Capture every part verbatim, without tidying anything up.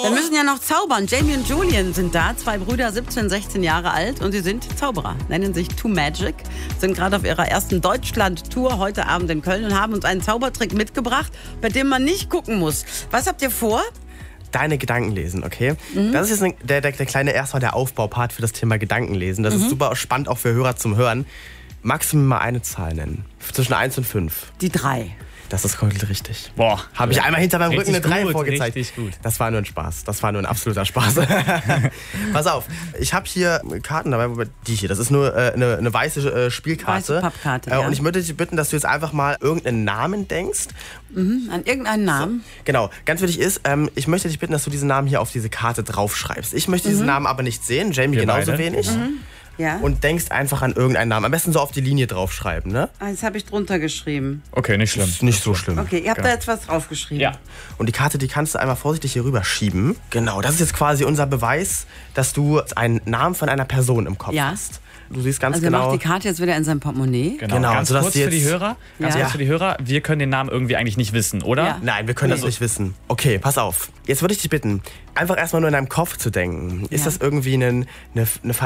Wir müssen ja noch zaubern. Jamie und Julian sind da, zwei Brüder, siebzehn, sechzehn Jahre alt und sie sind Zauberer, nennen sich Too Magic, sind gerade auf ihrer ersten Deutschland-Tour heute Abend in Köln und haben uns einen Zaubertrick mitgebracht, bei dem man nicht gucken muss. Was habt ihr vor? Deine Gedanken lesen, okay? Mhm. Das ist jetzt der, der, der kleine erstmal der Aufbaupart für das Thema Gedankenlesen. Das mhm. ist super spannend auch für Hörer zum Hören. Magst du mir mal eine Zahl nennen? Zwischen eins und fünf. Die drei. Das ist komplett richtig. Boah. Habe ich einmal hinter meinem Richtig Rücken eine drei gut, vorgezeigt. richtig gut. Das war nur ein Spaß. Das war nur ein absoluter Spaß. Pass auf, ich habe hier Karten dabei, die hier. Das ist nur äh, eine, eine weiße äh, Spielkarte. Weiße Pappkarte, äh, ja. Und ich würde dich bitten, dass du jetzt einfach mal irgendeinen Namen denkst. Mhm, an irgendeinen Namen? So, genau. Ganz wichtig ist, ähm, ich möchte dich bitten, dass du diesen Namen hier auf diese Karte draufschreibst. Ich möchte mhm. diesen Namen aber nicht sehen. Jamie Wir genauso beide. wenig. Mhm. Ja. Und denkst einfach an irgendeinen Namen. Am besten so auf die Linie draufschreiben, ne? Ah, das habe ich drunter geschrieben. Okay, nicht schlimm. Ist nicht so schlimm. Okay, ihr habt Genau. da jetzt was draufgeschrieben. Ja. Und die Karte, die kannst du einmal vorsichtig hier rüber schieben. Genau, das ist jetzt quasi unser Beweis, dass du einen Namen von einer Person im Kopf Ja. hast. Du siehst ganz Also er genau. macht die Karte jetzt wieder in sein Portemonnaie. Genau, Genau, ganz sodass kurz die für die jetzt- Hörer, ganz Ja. kurz für die Hörer, wir können den Namen irgendwie eigentlich nicht wissen, oder? Ja. Nein, wir können das Also- nicht wissen. Okay, pass auf. Jetzt würde ich dich bitten, einfach erstmal nur in deinem Kopf zu denken. Ist Ja. das irgendwie eine, eine, eine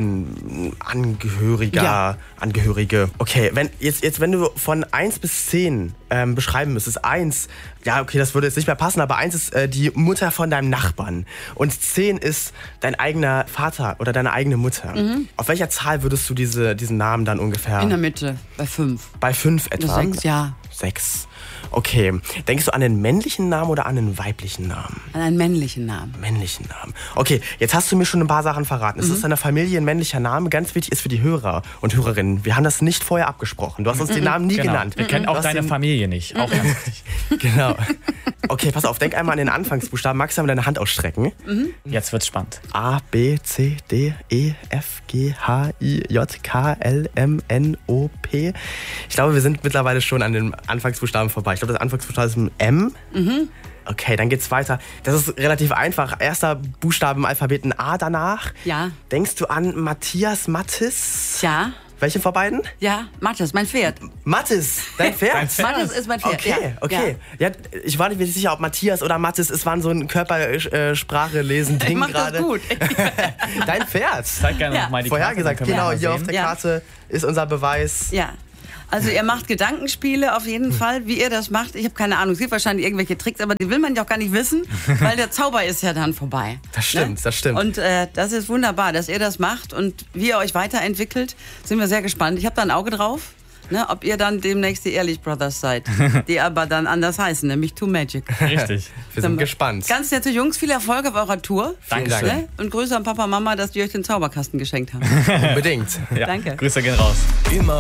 Familienangehöriger, Ja. Angehörige? Okay, wenn, jetzt, jetzt wenn du von eins bis zehn ähm, beschreiben müsstest. eins, ja okay, das würde jetzt nicht mehr passen, aber eins ist äh, die Mutter von deinem Nachbarn. Und zehn ist dein eigener Vater oder deine eigene Mutter. Auf welcher Zahl würdest du diese, diesen Namen dann ungefähr? In der Mitte, bei fünf. Bei fünf etwa? Sechs, ja. Sechs. Okay. Denkst du an den männlichen Namen oder an den weiblichen Namen? An einen männlichen Namen. Männlichen Namen. Okay, jetzt hast du mir schon ein paar Sachen verraten. Es ist deiner Familie ein männlicher Name. Ganz wichtig ist für die Hörer und Hörerinnen, wir haben das nicht vorher abgesprochen. Du hast uns den Namen nie Genau. genannt. Wir kennen Du auch hast deine den- Familie nicht. Auch ganz wichtig. Genau. Okay, pass auf, denk einmal an den Anfangsbuchstaben. Magst du mal deine Hand ausstrecken? Jetzt wird's spannend. A, B, C, D, E, F, G, H, I, J, K, L, M, N, O, P. Ich glaube, wir sind mittlerweile schon an den Anfangsbuchstaben vorbei. Ich glaube, das Anfangsbuchstabe ist ein M. Mhm. Okay, dann geht's weiter. Das ist relativ einfach. Erster Buchstabe im Alphabet ein A danach. Ja. Denkst du an Matthias Mattis? Ja. Welche von beiden? Ja, Matthias, mein Pferd. Mattis, dein Pferd? Dein Pferd. Matthias ist mein Pferd. Okay, ja. okay. Ja. ich war nicht wirklich sicher, ob Matthias oder Mattis, es war so ein Körpersprache-Lesen-Ding Ich mach das gerade. gut. Dein Pferd. Zeig gerne Ja. noch mal die Vorhergesagt, Karte. dann genau, können wir hier mal auf sehen. der Ja. Karte ist unser Beweis. Ja. Also ihr macht Gedankenspiele auf jeden Fall, wie ihr das macht. Ich habe keine Ahnung, es gibt wahrscheinlich irgendwelche Tricks, aber die will man ja auch gar nicht wissen, weil der Zauber ist ja dann vorbei. Das stimmt, das stimmt. Und äh, das ist wunderbar, dass ihr das macht und wie ihr euch weiterentwickelt, sind wir sehr gespannt. Ich habe da ein Auge drauf, ne, ob ihr dann demnächst die Ehrlich Brothers seid, die aber dann anders heißen, nämlich Too Magic. Richtig. Wir sind gespannt. Ganz nette Jungs, viel Erfolg auf eurer Tour. Dankeschön. Ne? Und Grüße an Papa, Mama, dass die euch den Zauberkasten geschenkt haben. Unbedingt. Ja. Danke. Grüße gehen raus. Immer